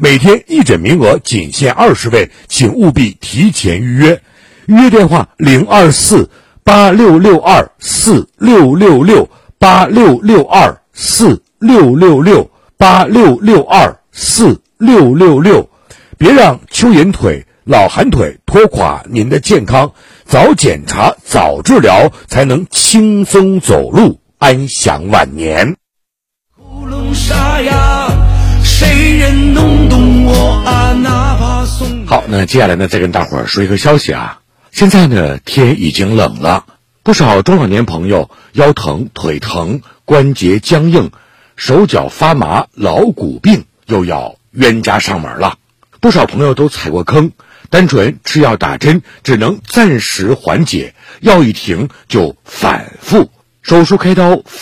每天义诊名额仅限20位，请务必提前预约。预约电话：86624666866668662466，别让蚯蚓腿、老寒腿拖垮您的健康，早检查早治疗，才能轻松走路，安享晚年。 喉咙沙哑，谁人能懂我啊？哪怕送。 好，那接下来呢，再跟大伙儿说一个消息啊。现在呢，天已经冷了，不少中老年朋友腰疼、腿疼、关节僵硬、手脚发麻、老骨病又要冤家上门了。不少朋友都踩过坑，单纯吃药打针只能暂时缓解，药一停就反复，手术开刀